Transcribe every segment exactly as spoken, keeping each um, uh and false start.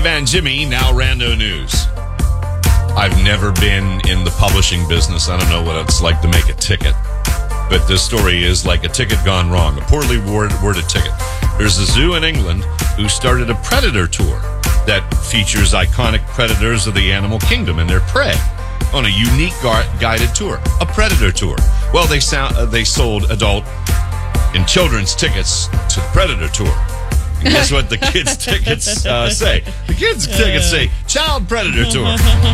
Van Jimmy, now Rando News. I've never been in the publishing business. I don't know what it's like to make a ticket. But this story is like a ticket gone wrong, a poorly word, worded ticket. There's a zoo in England who started a predator tour that features iconic predators of the animal kingdom and their prey on a unique gar- guided tour, a predator tour. Well, they, sound, uh, they sold adult and children's tickets to the predator tour. And guess what the kids' tickets uh, say? The kids' tickets say Child Predator Tour.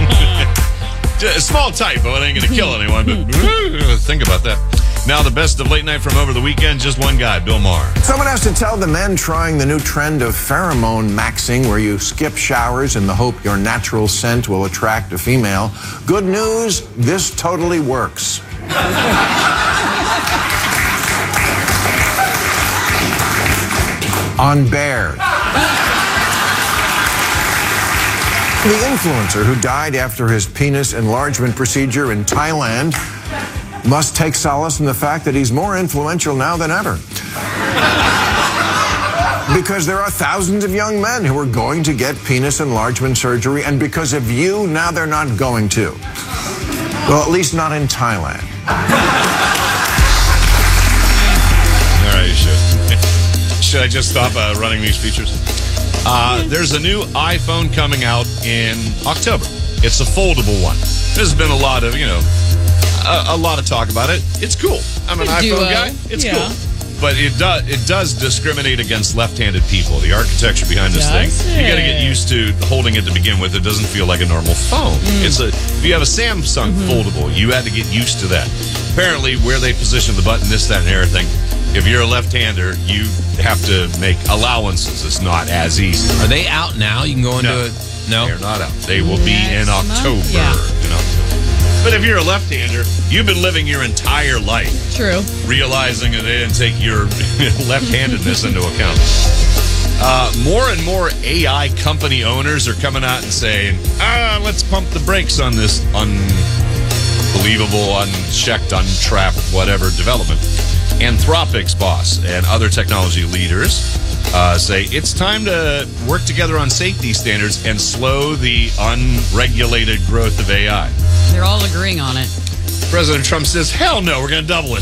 A small typo, it ain't going to kill anyone, but think about that. Now the best of late night from over the weekend, just one guy, Bill Maher. Someone has to tell the men trying the new trend of pheromone maxing, where you skip showers in the hope your natural scent will attract a female. Good news, this totally works. On bears. The influencer who died after his penis enlargement procedure in Thailand must take solace in the fact that he's more influential now than ever. Because there are thousands of young men who are going to get penis enlargement surgery, and because of you, now they're not going to. Well, at least not in Thailand. All right, you should. Should I just stop uh, running these features? Uh, there's a new iPhone coming out in October. It's a foldable one. There's been a lot of, you know, a, a lot of talk about it. It's cool. I'm an A iPhone duo. guy. It's Yeah. cool. But it does it does discriminate against left-handed people. The architecture behind this Does thing, you got to get it? used to holding it to begin with. It doesn't feel like a normal phone. It's a if you have a Samsung foldable, you had to get used to that. Apparently, where they position the button, this, that, and everything. If you're a left-hander, you have to make allowances. It's not as easy. Are they out now? You can go into No. it. No. They're not out. They will be in Next month? October. Yeah. In October. But if you're a left-hander, you've been living your entire life True. realizing that they didn't take your left-handedness into account. Uh, more and more A I company owners are coming out and saying, ah, let's pump the brakes on this unbelievable, unchecked, untrapped, whatever development. Anthropic's boss and other technology leaders uh, say it's time to work together on safety standards and slow the unregulated growth of A I. They're all agreeing on it. President Trump says, hell no, we're going to double it.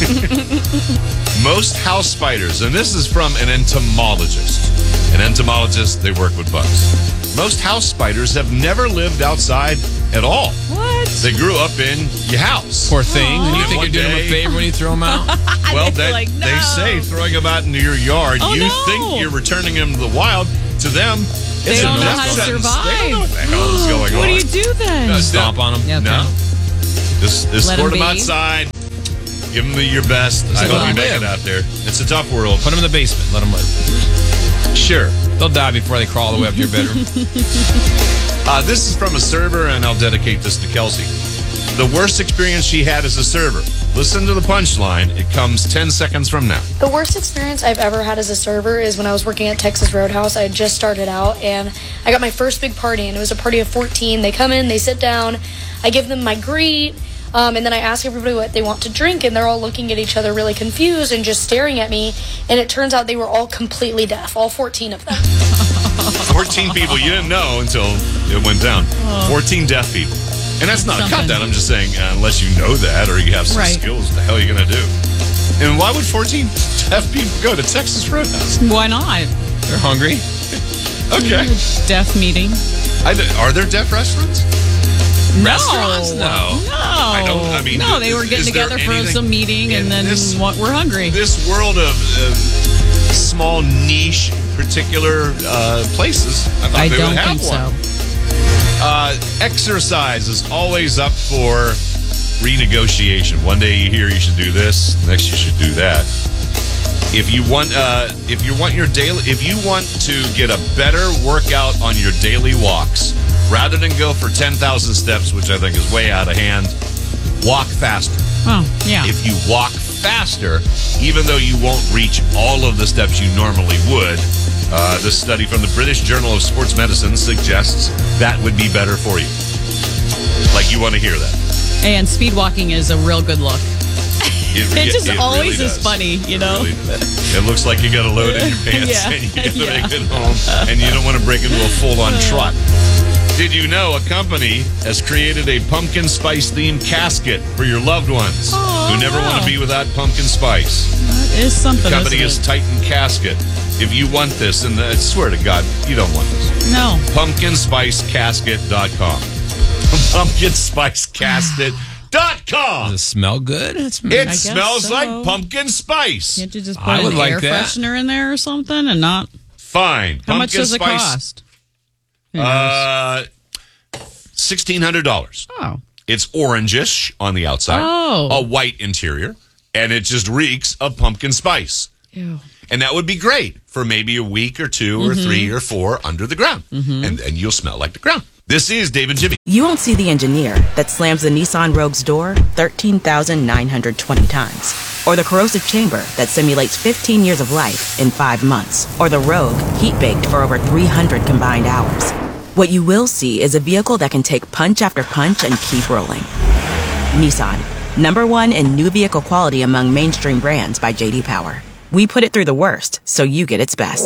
Most house spiders, and this is from an entomologist. An entomologist, they work with bugs. Most house spiders have never lived outside at all. What? They grew up in your house. Poor things. And you And think one you're doing them day- a favor when you throw them out? Well, They're they, like, they no. say throwing them out into your yard, Oh, you no. think you're returning them to the wild. To them, it's They a don't know death how to sentence. survive. They don't know what the hell is going on. What do you do then? No, Stomp on them. Yeah, okay. No. Just, just Let escort 'em them be. outside. Give them your best. I is hope what you they make live. it out there. It's a tough world. Put them in the basement. Let them live. Sure. They'll die before they crawl all the way up to your bedroom. Uh, this is from a server, and I'll dedicate this to Kelsey. The worst experience she had as a server. Listen to the punchline. It comes ten seconds from now. The worst experience I've ever had as a server is when I was working at Texas Roadhouse. I had just started out, and I got my first big party, and it was a party of fourteen. They come in, they sit down, I give them my greet, um, and then I ask everybody what they want to drink, and they're all looking at each other really confused and just staring at me, and it turns out they were all completely deaf, all fourteen of them. fourteen people you didn't know until it went down. fourteen deaf people. And that's not a cut Something. down. I'm just saying, uh, unless you know that or you have some Right. skills, what the hell are you going to do? And why would fourteen deaf people go to Texas Roadhouse? Why not? They're hungry. Okay. Deaf meeting. I, are there deaf restaurants? Restaurants? No. No. I don't- I mean, no, they is- were getting is there together for anything some meeting, in and then this- what? We're hungry. This world of uh, small niche particular uh, places, I thought I they don't would have think one. so. Uh, exercise is always up for renegotiation. One day you hear you should do this, next you should do that. If you want, uh, if you want your daily, if you want to get a better workout on your daily walks, rather than go for ten thousand steps, which I think is way out of hand, walk faster. Oh, yeah. If you walk faster, even though you won't reach all of the steps you normally would, uh, this study from the British Journal of Sports Medicine suggests that would be better for you. Like, you want to hear that. And speed walking is a real good look. It just it always really is does. funny, you know? It, really does. It looks like you got a load in your pants Yeah. and you got to Yeah. make it home, and you don't want to break into a full-on truck. Did you know a company has created a pumpkin spice themed casket for your loved ones Oh, who never wow. want to be without pumpkin spice? That is something. The company is isn't Titan Casket. If you want this, and I swear to God, you don't want this. it? No. pumpkin spice casket dot com. pumpkin spice casket dot com. Does it smell good? It's, It guess smells so. like pumpkin spice. Can't you just put I an would like air that. freshener in there or something and not? Fine. How pumpkin much does it spice, cost? Who knows? Uh, sixteen hundred dollars. oh. It's orangish on the outside, Oh. a white interior, and it just reeks of pumpkin spice. Ew. And that would be great for maybe a week or two or Mm-hmm. three or four under the ground. And, and you'll smell like the ground. This is Dave and Jimmy. You won't see the engineer that slams the Nissan Rogue's door thirteen thousand nine hundred twenty times. Or the corrosive chamber that simulates fifteen years of life in five months. Or the Rogue heat-baked for over three hundred combined hours. What you will see is a vehicle that can take punch after punch and keep rolling. Nissan, number one in new vehicle quality among mainstream brands by J D Power. We put it through the worst, so you get its best.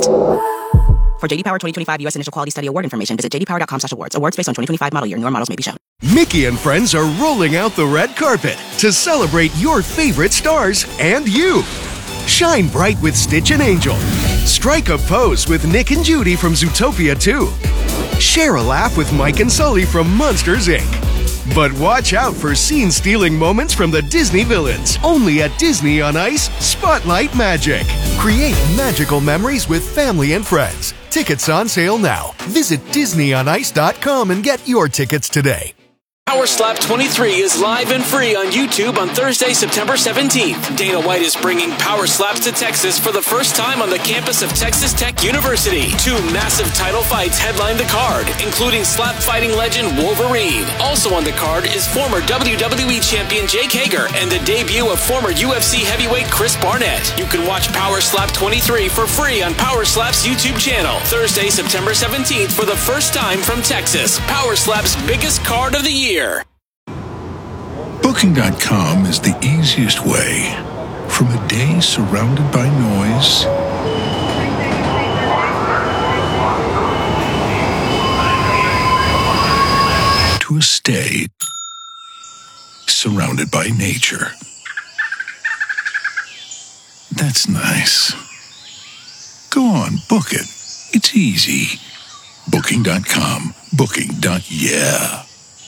For J D Power twenty twenty-five U S Initial Quality Study Award information, visit j d power dot com slash awards. Awards based on twenty twenty-five model year. Newer models may be shown. Mickey and friends are rolling out the red carpet to celebrate your favorite stars and you. Shine bright with Stitch and Angel. Strike a pose with Nick and Judy from Zootopia two. Share a laugh with Mike and Sully from Monsters, Incorporated. But watch out for scene-stealing moments from the Disney villains. Only at Disney on Ice Spotlight Magic. Create magical memories with family and friends. Tickets on sale now. Visit disney on ice dot com and get your tickets today. Power Slap twenty-three is live and free on YouTube on Thursday, September seventeenth. Dana White is bringing Power Slaps to Texas for the first time on the campus of Texas Tech University. Two massive title fights headline the card, including slap fighting legend Wolverine. Also on the card is former W W E champion Jake Hager and the debut of former U F C heavyweight Chris Barnett. You can watch Power Slap twenty-three for free on Power Slap's YouTube channel. Thursday, September seventeenth for the first time from Texas. Power Slap's biggest card of the year. Booking dot com is the easiest way from a day surrounded by noise to a stay surrounded by nature. That's nice. Go on, book it. It's easy. Booking dot com. Booking. Yeah.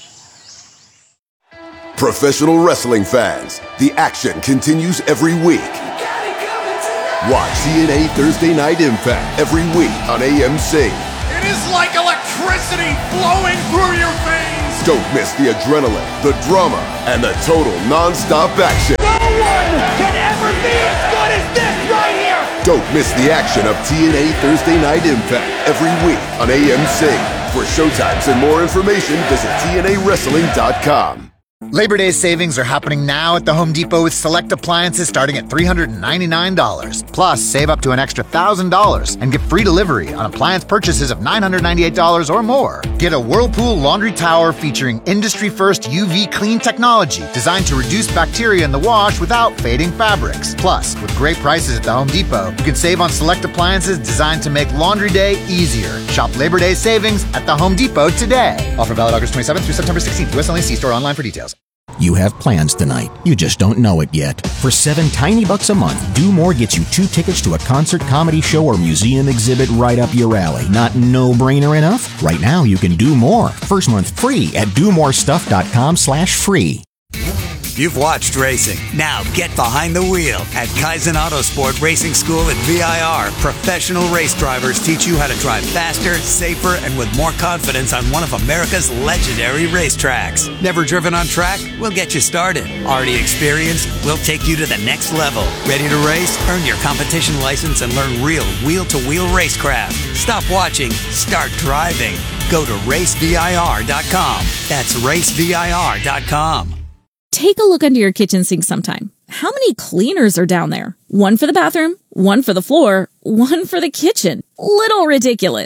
Professional wrestling fans, the action continues every week. Watch T N A Thursday Night Impact every week on A M C. It is like electricity flowing through your veins. Don't miss the adrenaline, the drama, and the total non-stop action. No one can ever be as good as this right here. Don't miss the action of T N A Thursday Night Impact every week on A M C. For showtimes and more information, visit T N A wrestling dot com. Labor Day savings are happening now at the Home Depot with select appliances starting at three hundred ninety-nine dollars. Plus, save up to an extra one thousand dollars and get free delivery on appliance purchases of nine hundred ninety-eight dollars or more. Get a Whirlpool laundry tower featuring industry-first U V clean technology designed to reduce bacteria in the wash without fading fabrics. Plus, with great prices at the Home Depot, you can save on select appliances designed to make laundry day easier. Shop Labor Day savings at the Home Depot today. Offer valid August twenty-seventh through September sixteenth. U S only. See store online for details. You have plans tonight. You just don't know it yet. For seven tiny bucks a month, Do More gets you two tickets to a concert, comedy show, or museum exhibit right up your alley. Not no-brainer enough? Right now, you can do more. First month free at do more stuff dot com slash free. You've watched racing. Now get behind the wheel. At Kaizen Autosport Racing School at V I R, professional race drivers teach you how to drive faster, safer, and with more confidence on one of America's legendary racetracks. Never driven on track? We'll get you started. Already experienced? We'll take you to the next level. Ready to race? Earn your competition license and learn real wheel-to-wheel racecraft. Stop watching. Start driving. Go to race V I R dot com. That's race V I R dot com. Take a look under your kitchen sink sometime. How many cleaners are down there? One for the bathroom, one for the floor, one for the kitchen. Little ridiculous.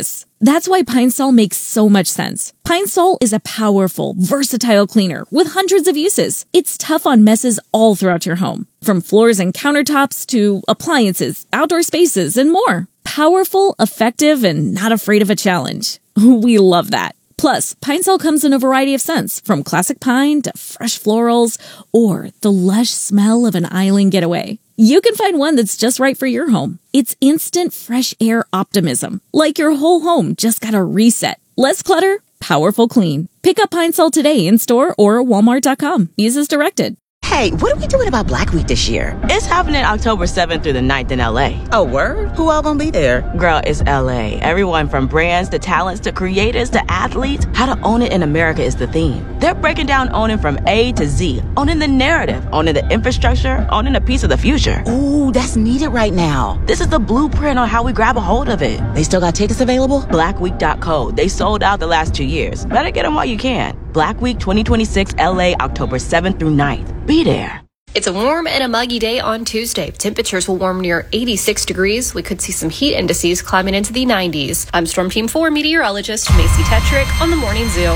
That's why Pine Sol makes so much sense. Pine Sol is a powerful, versatile cleaner with hundreds of uses. It's tough on messes all throughout your home, from floors and countertops to appliances, outdoor spaces, and more. Powerful, effective, and not afraid of a challenge. We love that. Plus, Pine Sol comes in a variety of scents, from classic pine to fresh florals, or the lush smell of an island getaway. You can find one that's just right for your home. It's instant fresh air optimism, like your whole home just got a reset. Less clutter, powerful clean. Pick up Pine Sol today in store or walmart dot com. Use as directed. Hey, what are we doing about Black Week this year? It's happening October seventh through the ninth in L A. Oh, word? Who all gonna be there? Girl, it's L A. Everyone from brands to talents to creators to athletes. How to own it in America is the theme. They're breaking down owning from A to Z. Owning the narrative, owning the infrastructure, owning a piece of the future. Ooh, that's needed right now. This is the blueprint on how we grab a hold of it. They still got tickets available? black week dot co. They sold out the last two years. Better get them while you can. Black Week twenty twenty-six L A, October seventh through ninth. Be there. It's a warm and a muggy day on Tuesday. Temperatures will warm near eighty-six degrees. We could see some heat indices climbing into the nineties. I'm Storm Team four meteorologist Macy Tetrick on the Morning Zoo.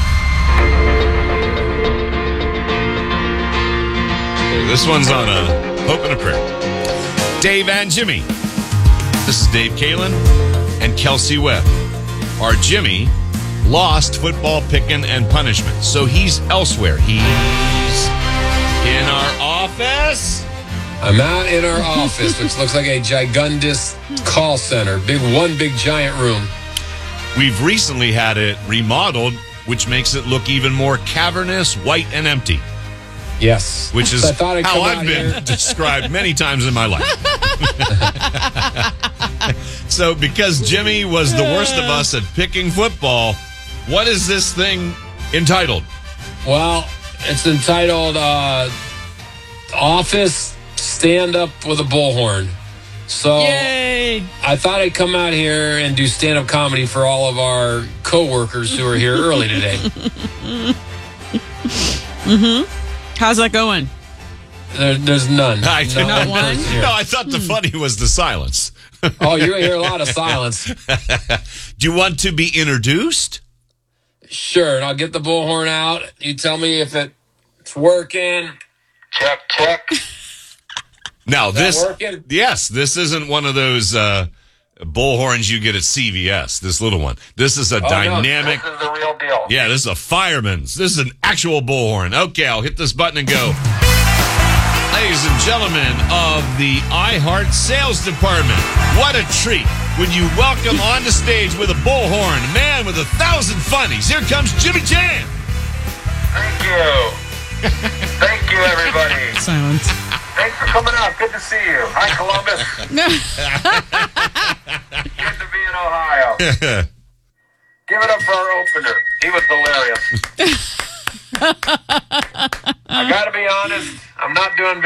This one's on a hope and a prayer. Dave and Jimmy. This is Dave Kalen and Kelsey Webb. Our Jimmy lost football picking and punishment, so he's elsewhere. He's in our office. I'm out in our office, which looks like a gigundous call center. Big, one big giant room. We've recently had it remodeled, which makes it look even more cavernous, white, and empty. Yes. Which is I thought I'd how come I've out been here. described many times in my life. So because Jimmy was the worst of us at picking football, what is this thing entitled? Well, it's entitled uh, Office Stand Up with a Bullhorn. So Yay! I thought I'd come out here and do stand-up comedy for all of our coworkers who are here early today. Mm-hmm. How's that going? There, there's none. I, no, Not one? here. No, I thought the funny was the silence. Oh, you're going to hear a lot of silence. Do you want to be introduced? Sure, and I'll get the bullhorn out. You tell me if it, it's working. Check, check. Now, Is that this, working? yes, this isn't one of those uh, bullhorns you get at C V S, this little one. This is a Oh, dynamic. No, this is the real deal. Yeah, this is a fireman's. This is an actual bullhorn. Okay, I'll hit this button and go. Ladies and gentlemen of the iHeart Sales Department, what a treat when you welcome on the stage with a bullhorn, a man with a thousand funnies. Here comes Jimmy Chan. Thank you. Thank you, everybody. Silence. Thanks for coming out. Good to see you. Hi, Columbus. Good to be in Ohio. Give it up for our opener. He was hilarious. I got to be honest. I'm not doing